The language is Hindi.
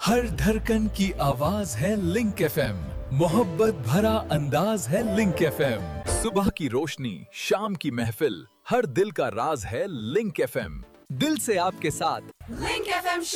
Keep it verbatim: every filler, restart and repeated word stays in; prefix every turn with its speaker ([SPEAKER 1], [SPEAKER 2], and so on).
[SPEAKER 1] हर धड़कन की आवाज है लिंक एफएम, मोहब्बत भरा अंदाज है लिंक एफएम। सुबह की रोशनी, शाम की महफिल, हर दिल का राज है लिंक एफएम। दिल से आपके साथ
[SPEAKER 2] लिंक एफएम